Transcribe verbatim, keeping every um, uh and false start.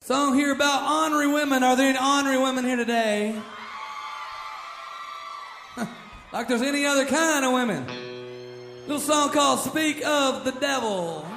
Song here about ornery women. Are there any ornery women here today? Like there's any other kind of women. Little song called Speak of the Devil.